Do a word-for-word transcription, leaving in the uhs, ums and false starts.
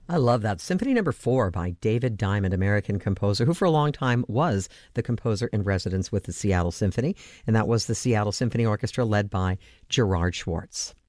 I love that. Symphony Number Four by David Diamond, American composer, who for a long time was the composer in residence with the Seattle Symphony, and that was the Seattle Symphony Orchestra led by Gerard Schwartz.